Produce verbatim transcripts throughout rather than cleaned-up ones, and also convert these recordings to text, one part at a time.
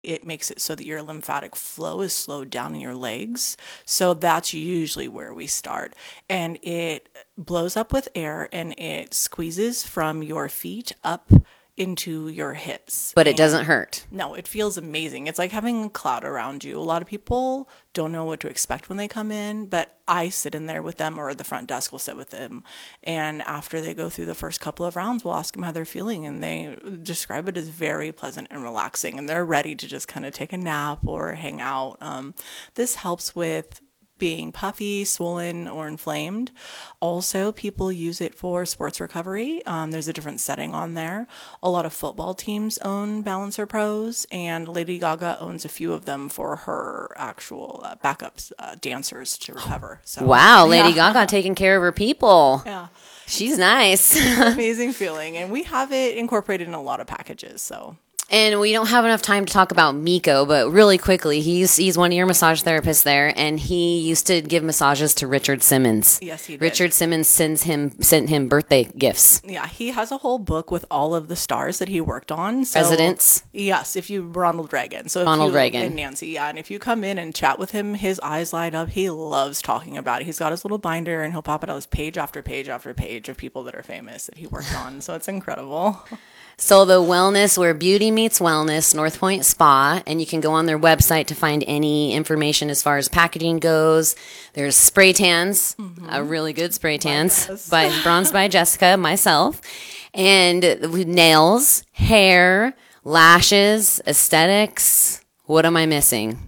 it makes it so that your lymphatic flow is slowed down in your legs. So that's usually where we start. And it blows up with air and it squeezes from your feet up into your hips. But it And doesn't hurt. no, it feels amazing. It's like having a cloud around you. A lot of people don't know what to expect when they come in, but I sit in there with them, or the front desk will sit with them. And after they go through the first couple of rounds, we'll ask them how they're feeling, and they describe it as very pleasant and relaxing, and they're ready to just kind of take a nap or hang out. Um, this helps with being puffy, swollen, or inflamed. Also, people use it for sports recovery. Um, there's a different setting on there. A lot of football teams own Balancer Pros, and Lady Gaga owns a few of them for her actual uh, backups uh, dancers to recover. So, Wow, Lady yeah. Gaga taking care of her people. Yeah, She's nice. amazing feeling. And we have it incorporated in a lot of packages. So And we don't have enough time to talk about Miko, but really quickly, he's he's one of your massage therapists there, and he used to give massages to Richard Simmons. Yes, he did. Richard Simmons sends him sent him birthday gifts. yeah, he has a whole book with all of the stars that he worked on. So, Presidents? Yes, if you Ronald Reagan. So if Ronald you, Reagan. and Nancy. Yeah, and if you come in and chat with him, his eyes light up. He loves talking about it. He's got his little binder, and he'll pop it out his page after page after page of people that are famous that he worked on. So it's incredible. So the wellness, where beauty meets wellness, North Point Spa, and you can go on their website to find any information as far as packaging goes. There's spray tans, mm-hmm. a really good spray tans by Bronzed by Jessica, myself, and nails, hair, lashes, aesthetics. What am I missing?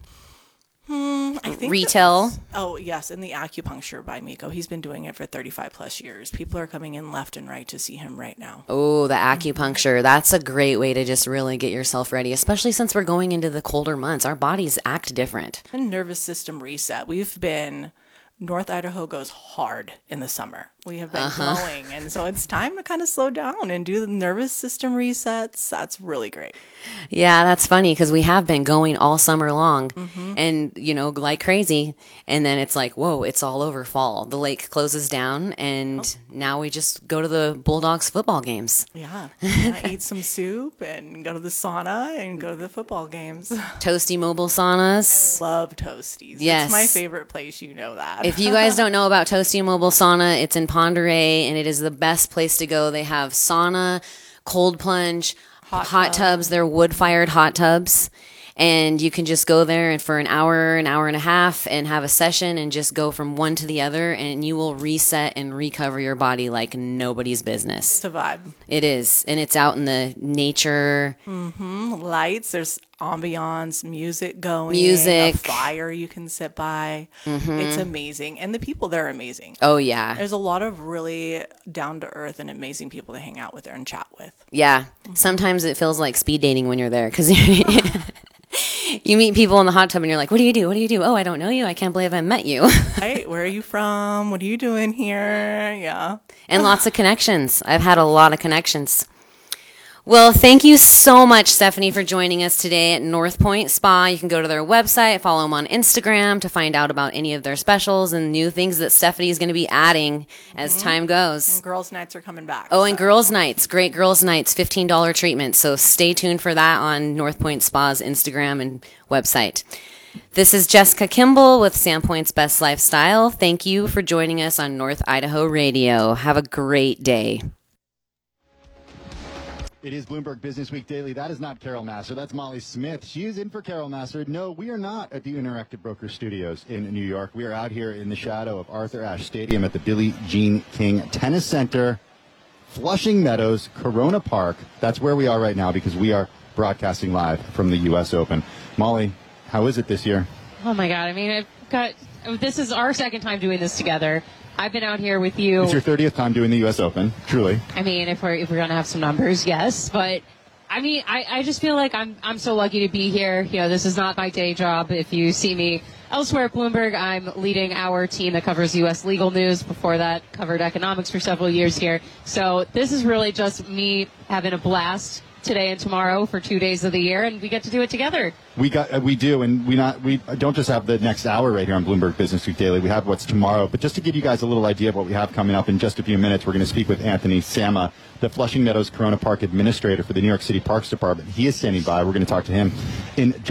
Hmm, I think Retail. that- oh, yes, and the acupuncture by Miko. He's been doing it for thirty-five plus years. People are coming in left and right to see him right now. Oh, the acupuncture. That's a great way to just really get yourself ready, especially since we're going into the colder months. Our bodies act different. And nervous system reset. We've been, North Idaho goes hard in the summer. We have been Uh-huh. glowing. And so it's time to kind of slow down and do the nervous system resets. That's really great. Yeah, that's funny because we have been going all summer long Mm-hmm. and, you know, like crazy. And then it's like, whoa, it's all over fall. The lake closes down and Oh. now we just go to the Bulldogs football games. Yeah. Yeah, eat some soup and go to the sauna and go to the football games. Toasty mobile saunas. Love Toasties. Yes. It's my favorite place. You know that. If you guys don't know about Toasty Mobile Sauna, it's in Ponderay and it is the best place to go. They have sauna, cold plunge, hot, Hot tubs. They're wood fired hot tubs. And you can just go there and for an hour, an hour and a half and have a session and just go from one to the other and you will reset and recover your body like nobody's business. It's a vibe. It is. And it's out in the nature. Lights, there's ambiance, music going, Music. a fire you can sit by. It's amazing. And the people there are amazing. Oh, yeah. There's a lot of really down to earth and amazing people to hang out with there and chat with. Yeah. Sometimes it feels like speed dating when you're there because you meet people in the hot tub and you're like, what do you do? What do you do? Oh, I don't know you. I can't believe I met you. Right? Where are you from? What are you doing here? Yeah. And lots of connections. I've had a lot of connections. Well, thank you so much, Stephanie, for joining us today at North Point Spa. You can go to their website, follow them on Instagram to find out about any of their specials and new things that Stephanie is going to be adding as time goes. And girls' nights are coming back. Oh, and girls' nights, great girls' nights, fifteen dollars treatment. So stay tuned for that on North Point Spa's Instagram and website. This is Jessica Kimball with Sandpoint's Best Lifestyle. Thank you for joining us on North Idaho Radio. Have a great day. It is Bloomberg Business Week Daily. That is not Carol Massar. That's Molly Smith. She is in for Carol Massar. No, we are not at the Interactive Broker Studios in New York. We are out here in the shadow of Arthur Ashe Stadium at the Billie Jean King Tennis Center, Flushing Meadows, Corona Park. That's where we are right now because we are broadcasting live from the U S Open. Molly, how is it this year? Oh, my God. I mean, I've got this is our second time doing this together. I've been out here with you. It's your thirtieth time doing the U S Open, truly. I mean, if we're if we're gonna have some numbers, yes. But I mean, I, I just feel like I'm I'm so lucky to be here. You know, this is not my day job. If you see me elsewhere at Bloomberg, I'm leading our team that covers U S legal news. Before that, covered economics for several years here. So this is really just me having a blast today and tomorrow for two days of the year, and we get to do it together. We got, uh, we do, and we not we don't just have the next hour right here on Bloomberg Business Week Daily. We have what's tomorrow, but just to give you guys a little idea of what we have coming up in just a few minutes, we're going to speak with Anthony Sama, the Flushing Meadows Corona Park Administrator for the New York City Parks Department. He is standing by. We're going to talk to him in.